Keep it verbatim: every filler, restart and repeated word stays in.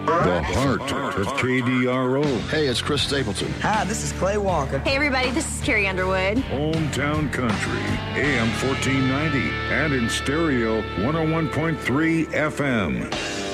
The heart of K D R O. Hey, it's Chris Stapleton. Hi, this is Clay Walker. Hey, everybody, this is Carrie Underwood. Hometown Country, A M fourteen ninety, and in stereo, one oh one point three F M.